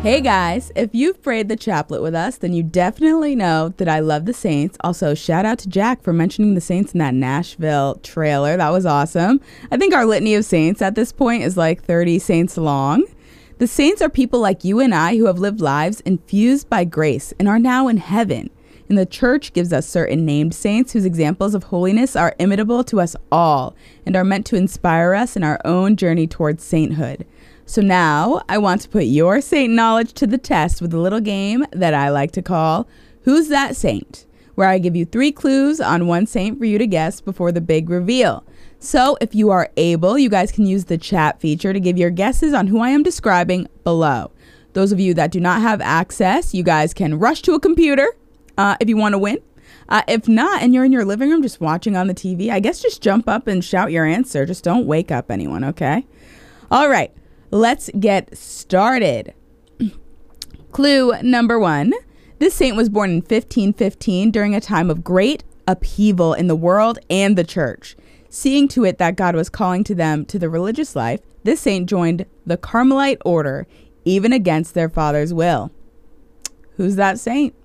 Hey guys, if you've prayed the chaplet with us, then you definitely know that I love the Saints. Also, shout out to Jack for mentioning the Saints in that Nashville trailer. That was awesome. I think our litany of saints at this point is like 30 saints long. The saints are people like you and I who have lived lives infused by grace and are now in heaven. And the church gives us certain named saints whose examples of holiness are imitable to us all and are meant to inspire us in our own journey towards sainthood. So now I want to put your saint knowledge to the test with a little game that I like to call Who's That Saint?, where I give you 3 clues on one saint for you to guess before the big reveal. So if you are able, you guys can use the chat feature to give your guesses on who I am describing below. Those of you that do not have access, you guys can rush to a computer if you want to win. If not, and you're in your living room just watching on the TV, I guess just jump up and shout your answer. Just don't wake up anyone, okay? All right. Let's get started. Clue number 1. This saint was born in 1515 during a time of great upheaval in the world and the church. Seeing to it that God was calling to them to the religious life, this saint joined the Carmelite order, even against their father's will. Who's that saint?